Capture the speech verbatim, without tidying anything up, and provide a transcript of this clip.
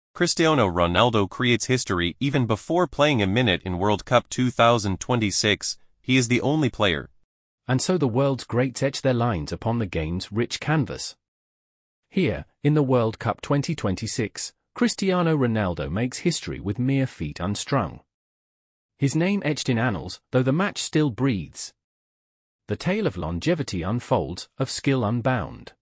Cristiano Ronaldo creates history even before playing a minute in World Cup two thousand twenty-six. He is the only player. And so the world's greats etch their lines upon the game's rich canvas. Here, in the World Cup twenty twenty-six, Cristiano Ronaldo makes history with mere feet unstrung. His name etched in annals, though the match still breathes. The tale of longevity unfolds, of skill unbound.